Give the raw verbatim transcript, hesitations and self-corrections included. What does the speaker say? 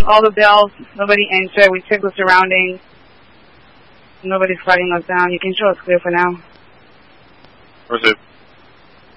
all the bells, nobody entered. We checked the surroundings. Nobody's fighting us down. You can show us clear for now. Received.